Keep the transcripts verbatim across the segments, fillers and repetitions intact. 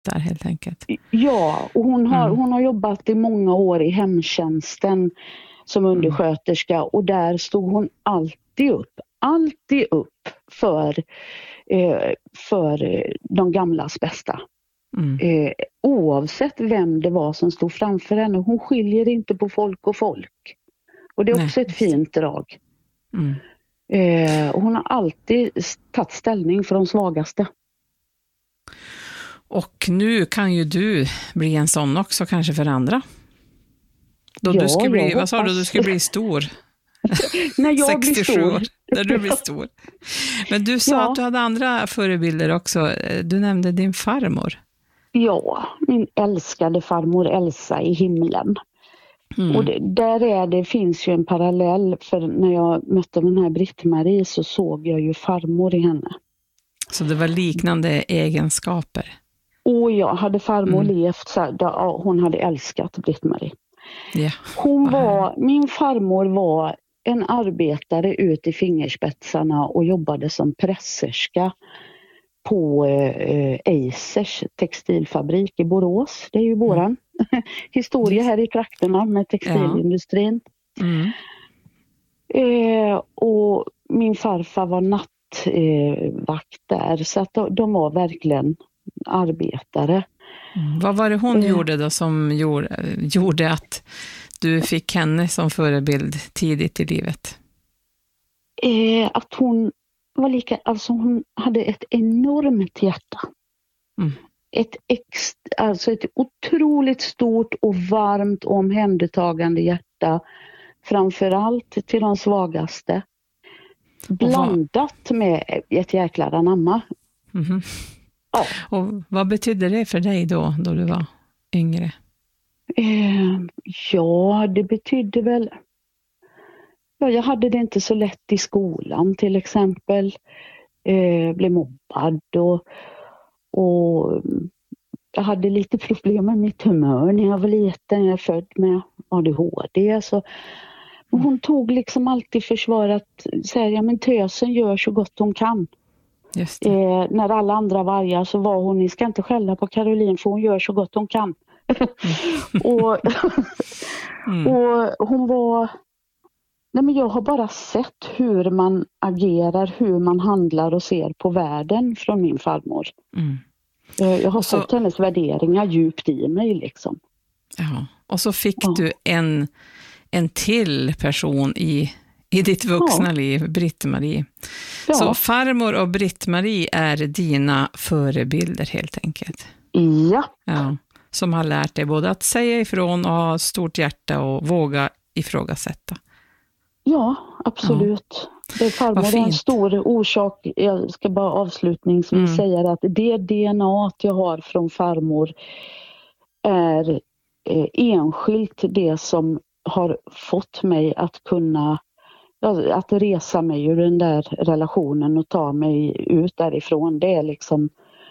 där helt enkelt. Ja, och hon har, Mm. hon har jobbat i många år i hemtjänsten som undersköterska och där stod hon alltid upp, alltid upp för, eh, för eh, de gamlas bästa. Mm. Eh, oavsett vem det var som stod framför henne. Hon skiljer inte på folk och folk. Och det är också Nej, ett fint drag. Mm. Eh, och hon har alltid tagit ställning för de svagaste. Och nu kan ju du bli en sån också kanske för andra. Då Ja, du skulle bli, jag vad sa du, hoppas. du skulle bli stor. När jag blir sextiosju stor. år, när du blir stor. Men du sa Ja. att du hade andra förebilder också. Du nämnde din farmor. Ja, min älskade farmor Elsa i himlen. Mm. Och det, där är det finns ju en parallell, för när jag mötte den här Britt-Marie så såg jag ju farmor i henne. Så det var liknande egenskaper. Och jag hade farmor Mm. levt så här, då, hon hade älskat Britt-Marie. Ja. Hon Vad var, min farmor var en arbetare ut i fingerspetsarna och jobbade som presserska på eh, Eisers textilfabrik i Borås. Det är ju våran mm. historia här i trakterna med textilindustrin. Ja. Mm. Eh, och min farfar var nattvakt eh, där, så att de, de var verkligen arbetare. Mm. Vad var det hon Mm. gjorde då som gjorde, gjorde att du fick henne som förebild tidigt i livet? Eh, att hon var lika, alltså hon hade ett enormt hjärta. Mm. Ett, ex, alltså ett otroligt stort och varmt omhändertagande hjärta. Framförallt till de svagaste. Blandat med ett jäkla anamma. Mm. Ja. Och vad betydde det för dig då, då du var yngre? Eh, ja, det betydde väl... Ja, jag hade det inte så lätt i skolan till exempel. Eh, blev mobbad och, och jag hade lite problem med mitt humör när jag var liten. Jag är född med A D H D. Så hon tog liksom alltid försvar att säga, ja men tösen gör så gott hon kan. Just det. Eh, när alla andra var arga så var hon, ni ska inte skälla på Caroline för hon gör så gott hon kan. Mm. och, Mm. och hon var... Nej, men jag har bara sett hur man agerar, hur man handlar och ser på världen från min farmor. Mm. Jag har så, fått hennes värderingar djupt i mig liksom. Ja. Och så fick ja. du en, en till person i, i ditt vuxna ja. liv, Britt-Marie. Ja. Så farmor och Britt-Marie är dina förebilder helt enkelt. Ja. Ja. Som har lärt dig både att säga ifrån och ha stort hjärta och våga ifrågasätta. Ja, absolut. Ja. Det är farmor är en stor orsak. Jag ska bara avslutningsvis mm. säga att det D N A jag har från farmor är eh, enskilt det som har fått mig att kunna att resa mig ur den där relationen och ta mig ut därifrån. Det är liksom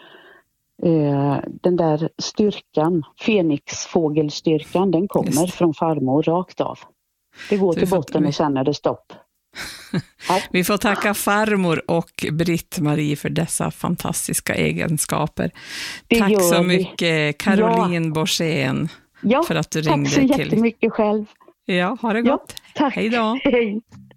eh, den där styrkan, Fenixfågelstyrkan, den kommer Just. från farmor rakt av. Det går till botten och sen är det stopp. Ja. Vi får tacka farmor och Britt-Marie för dessa fantastiska egenskaper. Det Tack så vi. mycket Caroline ja. Borssén ja, för att du ringde till. Tack så till. jättemycket själv. Ja, ha det gott. Ja, tack. Hej då. Hej.